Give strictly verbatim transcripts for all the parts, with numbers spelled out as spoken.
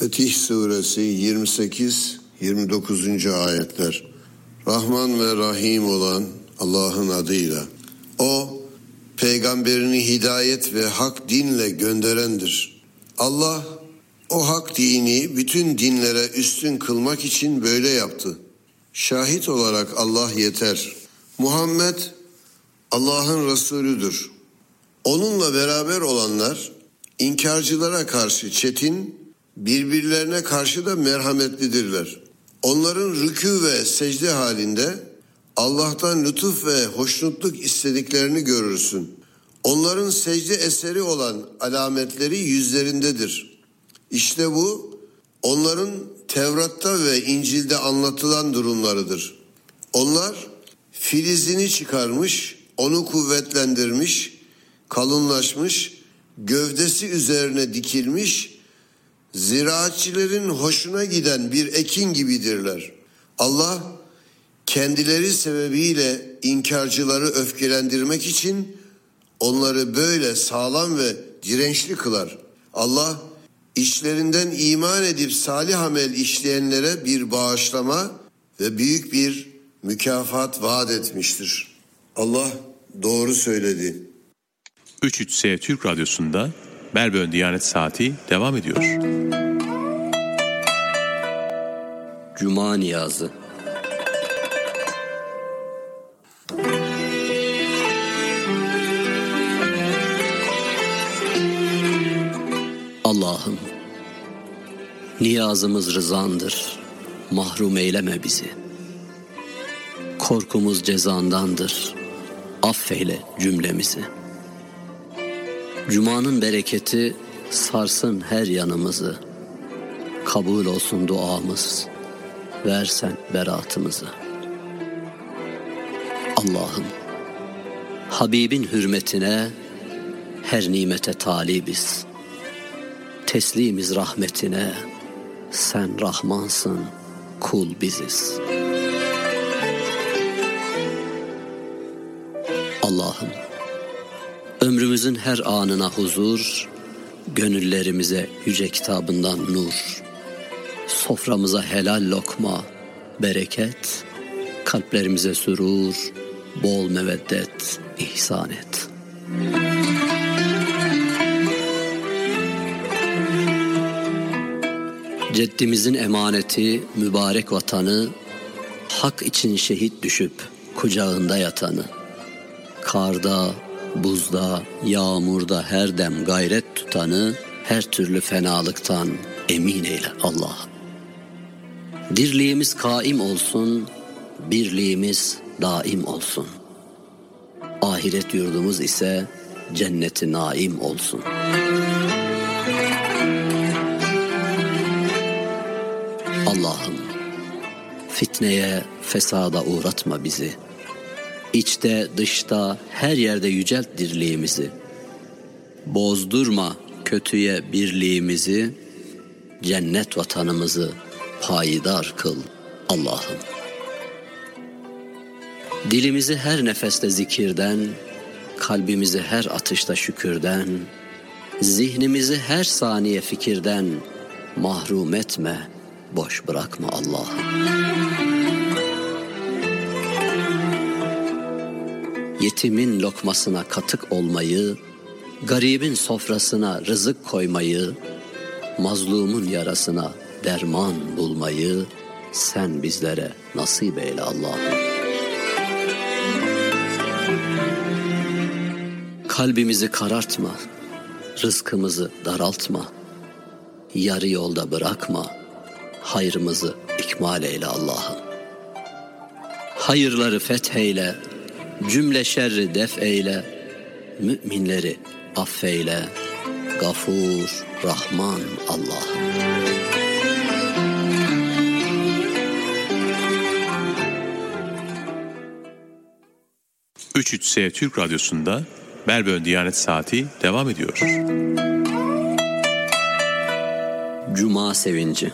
Fetih Suresi yirmi sekiz yirmi dokuzuncu ayetler. Rahman ve Rahim olan Allah'ın adıyla. O, peygamberini hidayet ve hak dinle gönderendir. Allah, o hak dini bütün dinlere üstün kılmak için böyle yaptı. Şahit olarak Allah yeter. Muhammed, Allah'ın Resulüdür. Onunla beraber olanlar, inkarcılara karşı çetin, birbirlerine karşı da merhametlidirler. Onların rükû ve secde halinde Allah'tan lütuf ve hoşnutluk istediklerini görürsün. Onların secde eseri olan alametleri yüzlerindedir. İşte bu, onların Tevrat'ta ve İncil'de anlatılan durumlarıdır. Onlar filizini çıkarmış, onu kuvvetlendirmiş, kalınlaşmış, gövdesi üzerine dikilmiş, ziraatçilerin hoşuna giden bir ekin gibidirler. Allah kendileri sebebiyle inkarcıları öfkelendirmek için onları böyle sağlam ve dirençli kılar. Allah içlerinden iman edip salih amel işleyenlere bir bağışlama ve büyük bir mükafat vaat etmiştir. Allah doğru söyledi. üç üç S Türk Radyosu'nda Melbourne Diyanet Saati devam ediyor. Cuma niyazı. Allah'ım, niyazımız rızandır, mahrum eyleme bizi. Korkumuz cezandandır, affeyle cümlemizi. Cuma'nın bereketi sarsın her yanımızı. Kabul olsun duamız, versen beratımızı. Allah'ım, Habibin hürmetine her nimete talibiz. Teslimiz rahmetine, sen Rahmansın, kul biziz. Allah'ım, ömrümüzün her anına huzur, gönüllerimize yüce kitabından nur, soframıza helal lokma, bereket, kalplerimize sürur, bol meveddet ihsan et. Ceddimizin emaneti mübarek vatanı, hak için şehit düşüp kucağında yatanı, karda, buzda, yağmurda her dem gayret tutanı, her türlü fenalıktan emin eyle Allah'ım. Dirliğimiz kaim olsun, birliğimiz daim olsun. Ahiret yurdumuz ise cennet-i naim olsun. Allah'ım, fitneye, fesada uğratma bizi. İçte, dışta, her yerde yücelt dirliğimizi. Bozdurma kötüye birliğimizi, cennet vatanımızı payidar kıl Allah'ım. Dilimizi her nefeste zikirden, kalbimizi her atışta şükürden, zihnimizi her saniye fikirden mahrum etme, boş bırakma Allah'ım. Yetimin lokmasına katık olmayı, garibin sofrasına rızık koymayı, mazlumun yarasına derman bulmayı sen bizlere nasip eyle Allah'ım. Kalbimizi karartma, rızkımızı daraltma, yarı yolda bırakma, hayrımızı ikmal eyle Allah'ım. Hayırları fetheyle, cümle şerri def eyle, müminleri affeyle, Gafur, Rahman Allah'ım. üç üç S Türk Radyosu'nda Melbourne Diyanet Saati devam ediyor. Cuma sevinci.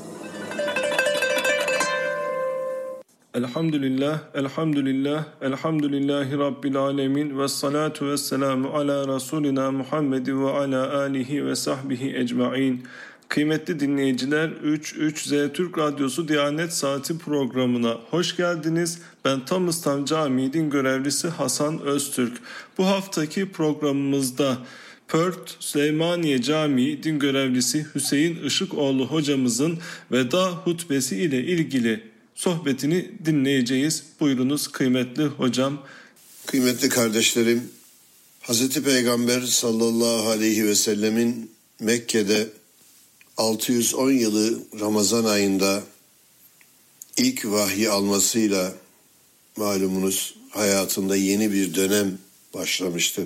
Elhamdülillah, elhamdülillah, elhamdülillahi Rabbil alemin ve salatu ve selamu ala Resulina Muhammed ve ala alihi ve sahbihi ecma'in. Kıymetli dinleyiciler, üç üç Z Türk Radyosu Diyanet Saati programına hoş geldiniz. Ben Tam İslam Camii Din Görevlisi Hasan Öztürk. Bu haftaki programımızda Perth Süleymaniye Camii Din Görevlisi Hüseyin Işıkoğlu hocamızın veda hutbesi ile ilgili sohbetini dinleyeceğiz. Buyurunuz kıymetli hocam. Kıymetli kardeşlerim, Hazreti Peygamber sallallahu aleyhi ve sellemin Mekke'de altı yüz on yılı Ramazan ayında ilk vahyi almasıyla malumunuz hayatında yeni bir dönem başlamıştı.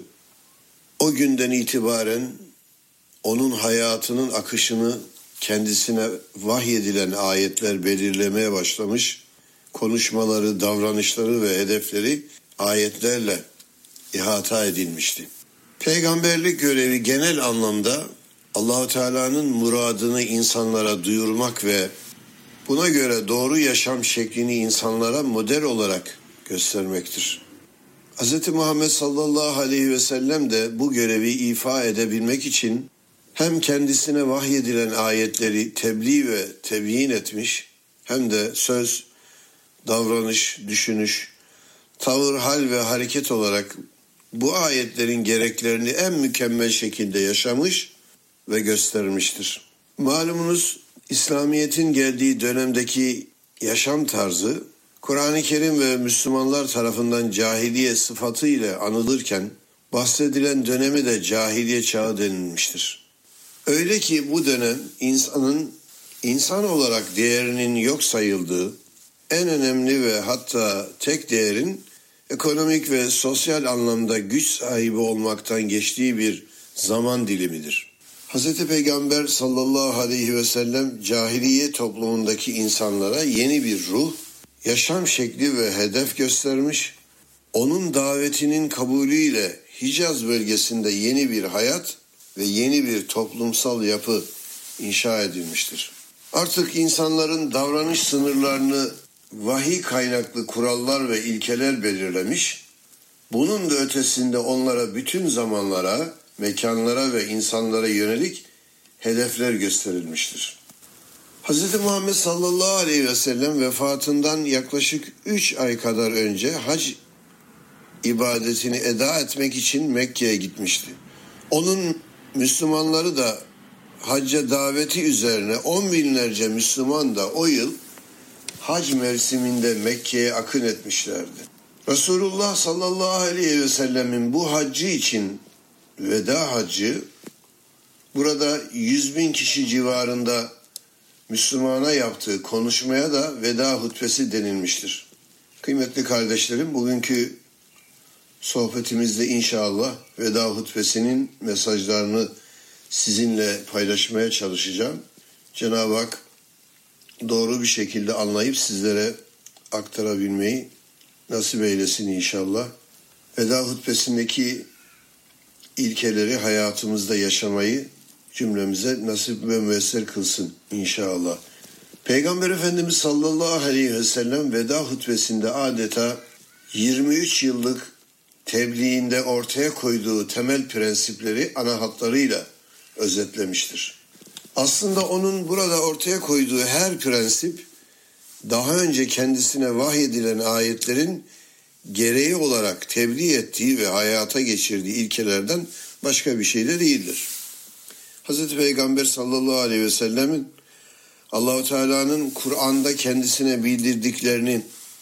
O günden itibaren onun hayatının akışını kendisine vahyedilen ayetler belirlemeye başlamış, konuşmaları, davranışları ve hedefleri ayetlerle ihata edilmişti. Peygamberlik görevi genel anlamda Allah-u Teala'nın muradını insanlara duyurmak ve buna göre doğru yaşam şeklini insanlara model olarak göstermektir. Hz. Muhammed sallallahu aleyhi ve sellem de bu görevi ifa edebilmek için hem kendisine vahyedilen ayetleri tebliğ ve tebyin etmiş, hem de söz, davranış, düşünüş, tavır, hal ve hareket olarak bu ayetlerin gereklerini en mükemmel şekilde yaşamış ve göstermiştir. Malumunuz İslamiyet'in geldiği dönemdeki yaşam tarzı Kur'an-ı Kerim ve Müslümanlar tarafından cahiliye sıfatı ile anılırken bahsedilen dönemi de cahiliye çağı denilmiştir. Öyle ki bu dönem insanın insan olarak değerinin yok sayıldığı, en önemli ve hatta tek değerin ekonomik ve sosyal anlamda güç sahibi olmaktan geçtiği bir zaman dilimidir. Hz. Peygamber sallallahu aleyhi ve sellem cahiliye toplumundaki insanlara yeni bir ruh, yaşam şekli ve hedef göstermiş, onun davetinin kabulüyle Hicaz bölgesinde yeni bir hayat ve yeni bir toplumsal yapı inşa edilmiştir. Artık insanların davranış sınırlarını vahiy kaynaklı kurallar ve ilkeler belirlemiş, bunun da ötesinde onlara bütün zamanlara, mekanlara ve insanlara yönelik hedefler gösterilmiştir. Hz. Muhammed sallallahu aleyhi ve sellem vefatından yaklaşık üç ay kadar önce hac ibadetini eda etmek için Mekke'ye gitmişti. Onun Müslümanları da hacca daveti üzerine on binlerce Müslüman da o yıl hac mevsiminde Mekke'ye akın etmişlerdi. Resulullah sallallahu aleyhi ve sellemin bu haccı için veda haccı, burada yüz bin kişi civarında Müslümana yaptığı konuşmaya da veda hutbesi denilmiştir. Kıymetli kardeşlerim, bugünkü sohbetimizde inşallah veda hutbesinin mesajlarını sizinle paylaşmaya çalışacağım. Cenab-ı Hak doğru bir şekilde anlayıp sizlere aktarabilmeyi nasip eylesin inşallah. Veda hutbesindeki ilkeleri hayatımızda yaşamayı cümlemize nasip ve müyesser kılsın inşallah. Peygamber Efendimiz sallallahu aleyhi ve sellem veda hutbesinde adeta yirmi üç yıllık tebliğinde ortaya koyduğu temel prensipleri ana hatlarıyla özetlemiştir. Aslında onun burada ortaya koyduğu her prensip daha önce kendisine vahyedilen ayetlerin gereği olarak tebliğ ettiği ve hayata geçirdiği ilkelerden başka bir şey de değildir. Hazreti Peygamber sallallahu aleyhi ve sellemin Allah-u Teala'nın Kur'an'da kendisine bildirdiklerini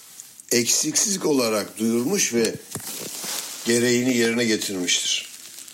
eksiksiz olarak duyurmuş ve gereğini yerine getirmiştir.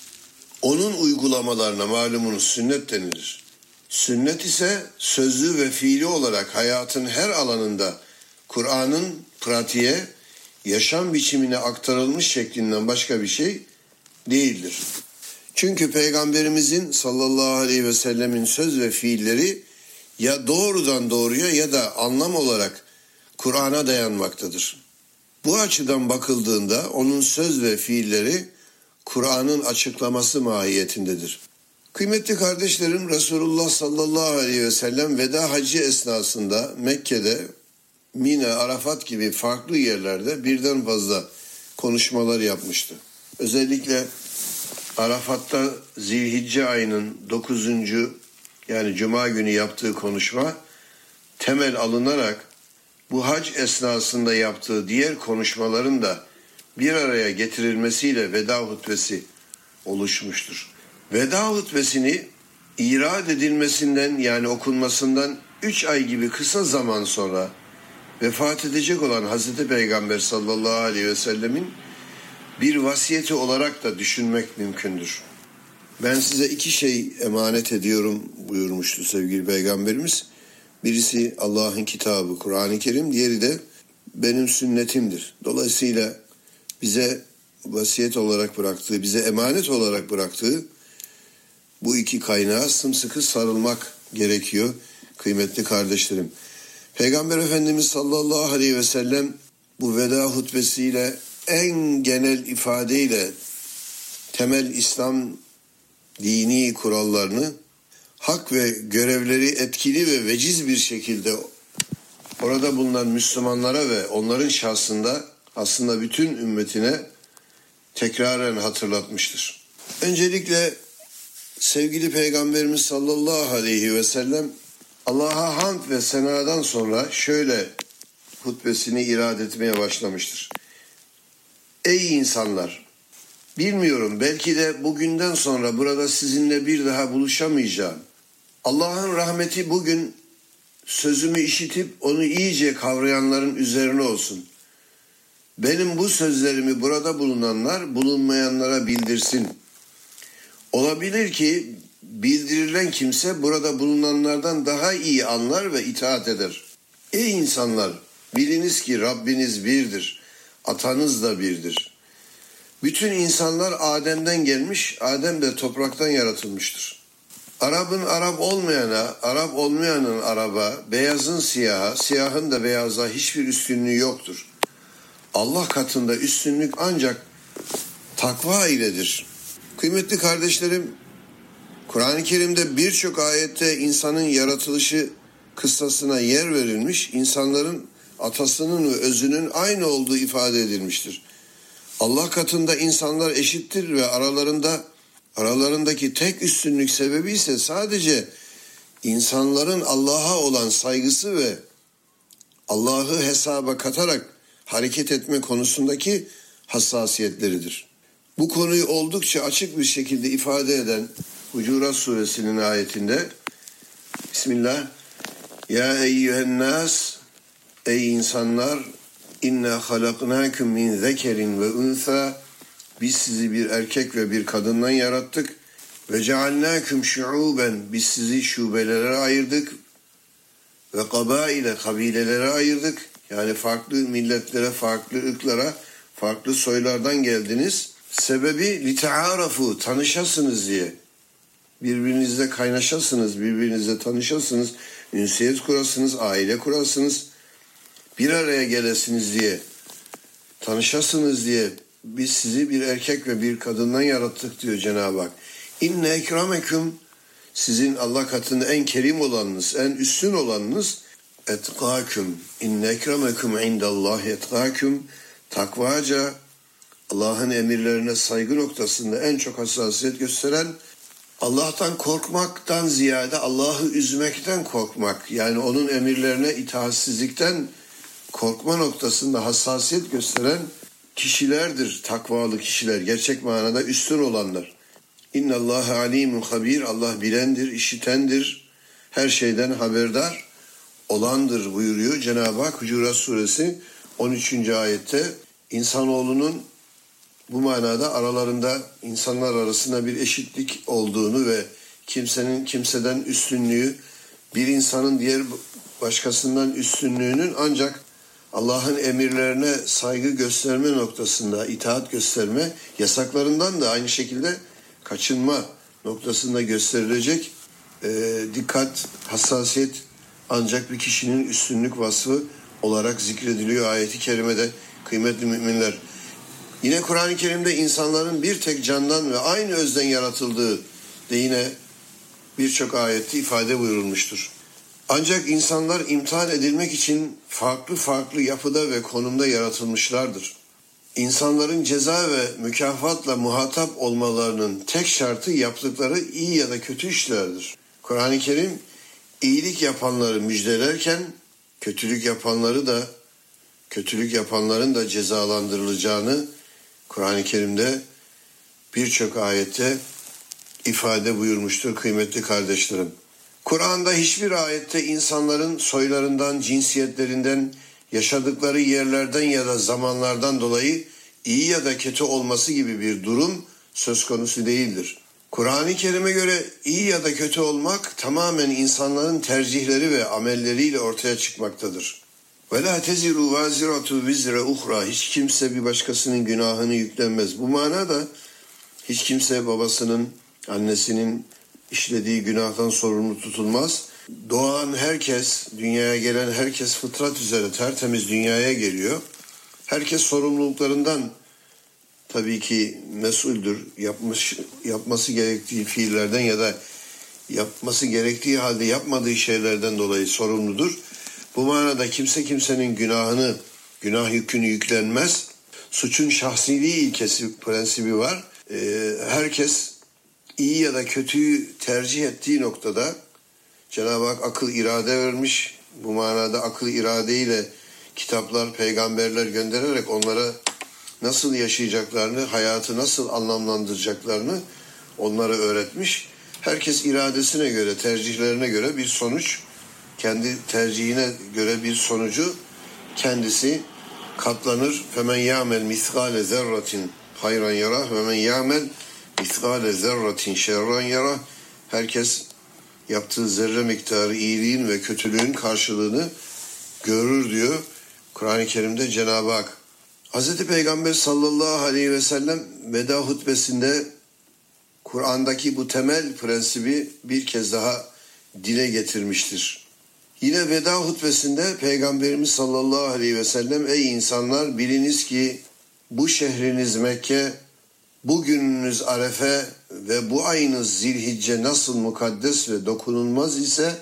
Onun uygulamalarına malumunuz sünnet denilir. Sünnet ise sözlü ve fiili olarak hayatın her alanında Kur'an'ın pratiğe, yaşam biçimine aktarılmış şeklinden başka bir şey değildir. Çünkü Peygamberimizin sallallahu aleyhi ve sellemin söz ve fiilleri ya doğrudan doğruya ya da anlam olarak Kur'an'a dayanmaktadır. Bu açıdan bakıldığında onun söz ve fiilleri Kur'an'ın açıklaması mahiyetindedir. Kıymetli kardeşlerim, Resulullah sallallahu aleyhi ve sellem veda hacı esnasında Mekke'de, Mina, Arafat gibi farklı yerlerde birden fazla konuşmalar yapmıştı. Özellikle Arafat'ta Zilhicce ayının dokuzuncu yani Cuma günü yaptığı konuşma temel alınarak bu hac esnasında yaptığı diğer konuşmaların da bir araya getirilmesiyle veda hutbesi oluşmuştur. Veda hutbesini irad edilmesinden yani okunmasından üç ay gibi kısa zaman sonra vefat edecek olan Hazreti Peygamber sallallahu aleyhi ve sellemin bir vasiyeti olarak da düşünmek mümkündür. Ben size iki şey emanet ediyorum buyurmuştu sevgili Peygamberimiz. Birisi Allah'ın kitabı Kur'an-ı Kerim, diğeri de benim sünnetimdir. Dolayısıyla bize vasiyet olarak bıraktığı, bize emanet olarak bıraktığı bu iki kaynağa sımsıkı sarılmak gerekiyor kıymetli kardeşlerim. Peygamber Efendimiz sallallahu aleyhi ve sellem bu veda hutbesiyle en genel ifadeyle temel İslam dini kurallarını, hak ve görevleri etkili ve veciz bir şekilde orada bulunan Müslümanlara ve onların şahsında aslında bütün ümmetine tekraren hatırlatmıştır. Öncelikle sevgili Peygamberimiz sallallahu aleyhi ve sellem Allah'a hamd ve senadan sonra şöyle hutbesini irad etmeye başlamıştır. Ey insanlar! Bilmiyorum, belki de bugünden sonra burada sizinle bir daha buluşamayacağım. Allah'ın rahmeti bugün sözümü işitip onu iyice kavrayanların üzerine olsun. Benim bu sözlerimi burada bulunanlar bulunmayanlara bildirsin. Olabilir ki bildirilen kimse burada bulunanlardan daha iyi anlar ve itaat eder. Ey insanlar! Biliniz ki Rabbiniz birdir, atanız da birdir. Bütün insanlar Adem'den gelmiş, Adem de topraktan yaratılmıştır. Arap'ın Arap olmayana, Arap olmayanın Arap'a, beyazın siyaha, siyahın da beyaza hiçbir üstünlüğü yoktur. Allah katında üstünlük ancak takva iledir. Kıymetli kardeşlerim, Kur'an-ı Kerim'de birçok ayette insanın yaratılışı kıssasına yer verilmiş, insanların atasının ve özünün aynı olduğu ifade edilmiştir. Allah katında insanlar eşittir ve aralarında aralarındaki tek üstünlük sebebi ise sadece insanların Allah'a olan saygısı ve Allah'ı hesaba katarak hareket etme konusundaki hassasiyetleridir. Bu konuyu oldukça açık bir şekilde ifade eden Hucurat suresinin ayetinde Bismillah Ya eyyühen nas, ey insanlar, inna halaknakum min zekerin ve unsa, biz sizi bir erkek ve bir kadından yarattık. Ve cealnakum şuuben, biz sizi şubelere ayırdık. Ve kabaile, kabilelere ayırdık. Yani farklı milletlere, farklı ırklara, farklı soylardan geldiniz. Sebebi lite'arafu, tanışasınız diye. Birbirinizle kaynaşasınız, birbirinizle tanışasınız, ünsiyet kurasınız, aile kurasınız, bir araya gelesiniz diye, tanışasınız diye biz sizi bir erkek ve bir kadından yarattık diyor Cenab-ı Hak. İnne ekrameküm, sizin Allah katında en kerim olanınız, en üstün olanınız etkâküm. İnne ekrameküm indallahi etkâküm, takvaca, Allah'ın emirlerine saygı noktasında en çok hassasiyet gösteren, Allah'tan korkmaktan ziyade Allah'ı üzmekten korkmak, yani onun emirlerine itaatsizlikten korkma noktasında hassasiyet gösteren kişilerdir takvalı kişiler, gerçek manada üstün olanlar. İnnallâhe alîmün habîr, Allah bilendir, işitendir, her şeyden haberdar olandır buyuruyor Cenab-ı Hak Hucurat suresi on üçüncü ayette. İnsanoğlunun bu manada aralarında insanlar arasında bir eşitlik olduğunu ve kimsenin kimseden üstünlüğü, bir insanın diğer başkasından üstünlüğünün ancak Allah'ın emirlerine saygı gösterme noktasında, itaat gösterme, yasaklarından da aynı şekilde kaçınma noktasında gösterilecek e, dikkat, hassasiyet ancak bir kişinin üstünlük vasfı olarak zikrediliyor ayeti kerimede kıymetli müminler. Yine Kur'an-ı Kerim'de insanların bir tek candan ve aynı özden yaratıldığı de yine birçok ayette ifade buyurulmuştur. Ancak insanlar imtihan edilmek için farklı farklı yapıda ve konumda yaratılmışlardır. İnsanların ceza ve mükafatla muhatap olmalarının tek şartı yaptıkları iyi ya da kötü işlerdir. Kur'an-ı Kerim iyilik yapanları müjdelerken kötülük yapanları da kötülük yapanların da cezalandırılacağını Kur'an-ı Kerim'de birçok ayette ifade buyurmuştur kıymetli kardeşlerim. Kur'an'da hiçbir ayette insanların soylarından, cinsiyetlerinden, yaşadıkları yerlerden ya da zamanlardan dolayı iyi ya da kötü olması gibi bir durum söz konusu değildir. Kur'an-ı Kerim'e göre iyi ya da kötü olmak tamamen insanların tercihleri ve amelleriyle ortaya çıkmaktadır. وَلَا تَزِرُ وَازِرَةُ وِزْرَ اُخْرَى Hiç kimse bir başkasının günahını yüklenmez. Bu manada hiç kimse babasının, annesinin işlediği günahtan sorumlu tutulmaz. Doğan herkes, dünyaya gelen herkes fıtrat üzere tertemiz dünyaya geliyor. Herkes sorumluluklarından tabii ki mesuldür. Yapmış, yapması gerektiği fiillerden ya da yapması gerektiği halde yapmadığı şeylerden dolayı sorumludur. Bu manada kimse kimsenin günahını, günah yükünü yüklenmez. Suçun şahsiliği ilkesi, prensibi var. Ee, herkes iyi ya da kötüyü tercih ettiği noktada Cenab-ı Hak akıl irade vermiş. Bu manada akıl iradeyle kitaplar, peygamberler göndererek onlara nasıl yaşayacaklarını, hayatı nasıl anlamlandıracaklarını onlara öğretmiş. Herkes iradesine göre, tercihlerine göre bir sonuç, kendi tercihine göre bir sonucu kendisi katlanır. Femen ya'mel miskale zerratin hayran yarah ve men ya'mel miskale zerratin şerran yarah. Herkes yaptığı zerre miktarı iyiliğin ve kötülüğün karşılığını görür diyor Kur'an-ı Kerim'de Cenab-ı Hak. Hazreti Peygamber sallallahu aleyhi ve sellem veda hutbesinde Kur'an'daki bu temel prensibi bir kez daha dile getirmiştir. Yine veda hutbesinde Peygamberimiz sallallahu aleyhi ve sellem ey insanlar biliniz ki bu şehriniz Mekke, bu gününüz Arefe ve bu ayınız Zilhicce nasıl mukaddes ve dokunulmaz ise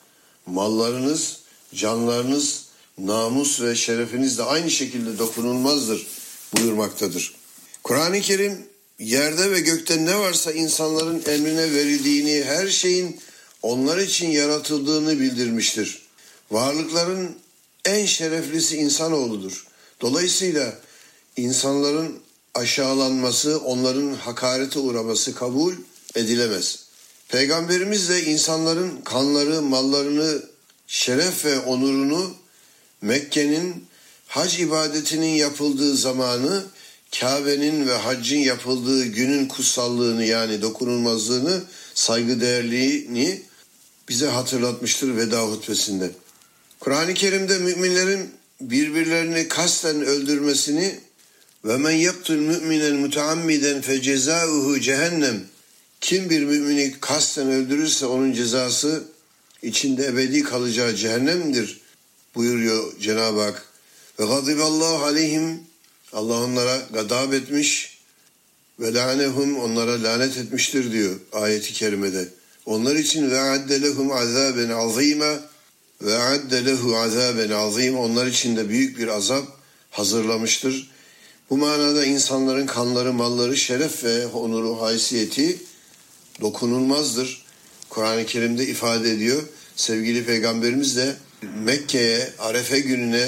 mallarınız, canlarınız, namus ve şerefiniz de aynı şekilde dokunulmazdır buyurmaktadır. Kur'an-ı Kerim yerde ve gökte ne varsa insanların emrine verildiğini, her şeyin onlar için yaratıldığını bildirmiştir. Varlıkların en şereflisi insanoğludur. Dolayısıyla insanların aşağılanması, onların hakarete uğraması kabul edilemez. Peygamberimiz de insanların kanları, mallarını, şeref ve onurunu Mekke'nin hac ibadetinin yapıldığı zamanı, Kabe'nin ve haccın yapıldığı günün kutsallığını yani dokunulmazlığını, saygıdeğerliğini bize hatırlatmıştır veda hutbesinde. Kur'an-ı Kerim'de müminlerin birbirlerini kasten öldürmesini ve men yaktul müminen muteammiden fecezauhu cehennem kim bir mümini kasten öldürürse onun cezası içinde ebedi kalacağı cehennemdir buyuruyor Cenab-ı Hak. Ve gadiballahu aleyhim Allah onlara gadab etmiş ve lanehum onlara lanet etmiştir diyor ayeti kerimede. Onlar için ve addelehum azaben azîme ve addelehu azaben azîm onlar için de büyük bir azap hazırlamıştır. Bu manada insanların kanları, malları, şeref ve onuru, haysiyeti dokunulmazdır. Kur'an-ı Kerim'de ifade ediyor. Sevgili Peygamberimiz de Mekke'ye, Arefe gününe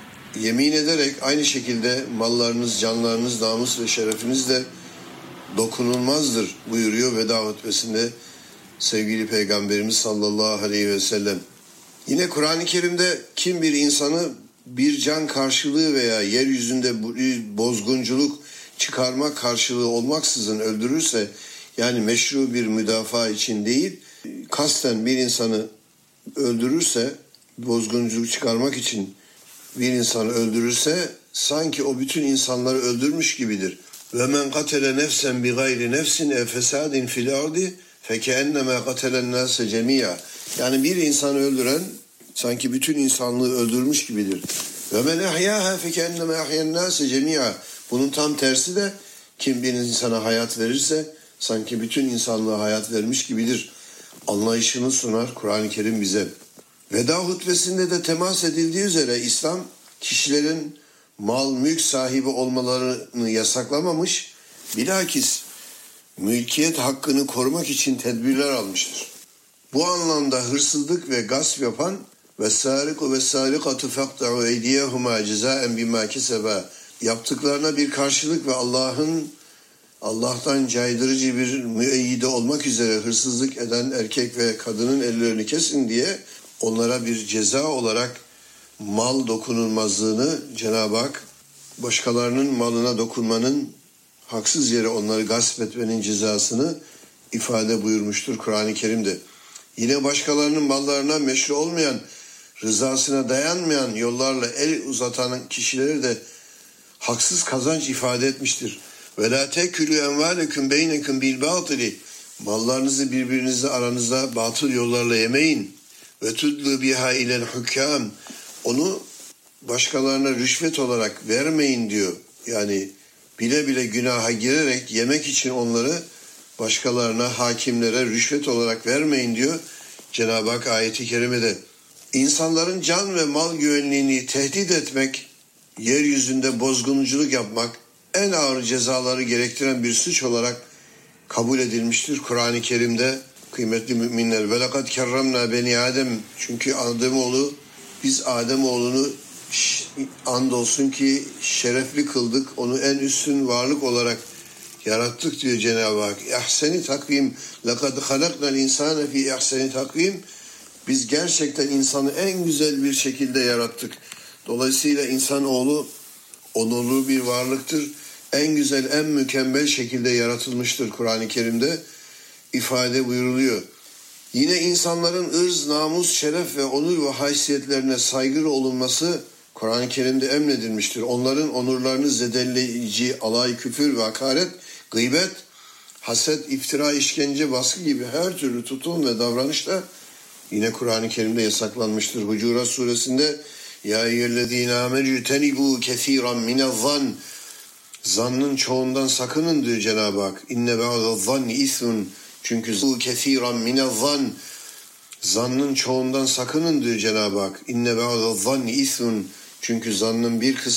yemin ederek aynı şekilde mallarınız, canlarınız, namus ve şerefiniz de dokunulmazdır buyuruyor veda hutbesinde sevgili Peygamberimiz sallallahu aleyhi ve sellem. Yine Kur'an-ı Kerim'de kim bir insanı bir can karşılığı veya yeryüzünde bozgunculuk çıkarma karşılığı olmaksızın öldürürse, yani meşru bir müdafaa için değil, kasten bir insanı öldürürse, bozgunculuk çıkarmak için bir insanı öldürürse sanki o bütün insanları öldürmüş gibidir. Ve men katele nefsen bi gayri nefsin ev fesadin fil ardi fekeenneme katelen nase cemia. Yani bir insanı öldüren sanki bütün insanlığı öldürmüş gibidir. Ve men ahyaha fekeenneme ahyen nase cemia. Bunun tam tersi de kim bir insana hayat verirse sanki bütün insanlığa hayat vermiş gibidir anlayışını sunar Kur'an-ı Kerim bize. Veda hutbesinde de temas edildiği üzere İslam kişilerin mal, mülk sahibi olmalarını yasaklamamış, bilakis mülkiyet hakkını korumak için tedbirler almıştır. Bu anlamda hırsızlık ve gasp yapan وَالسَّارِقُ وَالسَّارِقَةُ فَاقْطَعُوا اَيْدِيَهُمَا جَزَاءً بِمَا كَسَبَا yaptıklarına bir karşılık ve Allah'ın Allah'tan caydırıcı bir müeyyide olmak üzere hırsızlık eden erkek ve kadının ellerini kesin diye onlara bir ceza olarak mal dokunulmazlığını Cenab-ı Hak başkalarının malına dokunmanın, haksız yere onları gasp etmenin cezasını ifade buyurmuştur Kur'an-ı Kerim'de. Yine başkalarının mallarına meşru olmayan, rızasına dayanmayan yollarla el uzatan kişileri de haksız kazanç ifade etmiştir. Ve la tekülü envalekum beynekum bil batili. Mallarınızı birbirinizle aranızda batıl yollarla yemeyin. Ve tudlu biha ilel hukam. Onu başkalarına rüşvet olarak vermeyin diyor. Yani bile bile günaha girerek yemek için onları başkalarına, hakimlere rüşvet olarak vermeyin diyor Cenab-ı Hak ayeti kerimede. İnsanların can ve mal güvenliğini tehdit etmek, yeryüzünde bozgunculuk yapmak en ağır cezaları gerektiren bir suç olarak kabul edilmiştir Kur'an-ı Kerim'de. Kıymetli müminler, ve lekad kerramna beni Adem, çünkü Ademoğlu, biz Ademoğlu'nu andolsun ki şerefli kıldık, onu en üstün varlık olarak yarattık diyor Cenab-ı Hak. İhseni takvim, lekad halaknal insane fi ihseni takvim. Biz gerçekten insanı en güzel bir şekilde yarattık. Dolayısıyla insanoğlu onurlu bir varlıktır. En güzel, en mükemmel şekilde yaratılmıştır Kur'an-ı Kerim'de ifade buyuruluyor. Yine insanların ırz, namus, şeref ve onur ve haysiyetlerine saygılı olunması Kur'an-ı Kerim'de emredilmiştir. Onların onurlarını zedeleyici alay, küfür ve hakaret, gıybet, haset, iftira, işkence, baskı gibi her türlü tutum ve davranışla yine Kur'an-ı Kerim'de yasaklanmıştır. Hucurat suresinde ya eyyühellezîne âmenû tenibû kesîran minezzann, zannın çoğundan sakının diyor Cenab-ı Hak. İnne ba'dez-zanni ismun, çünkü bu kesîran minezzann, zannın çoğundan sakının diyor Cenab-ı Hak. İnne ba'dez-zanni ismun, çünkü zannın bir kısmı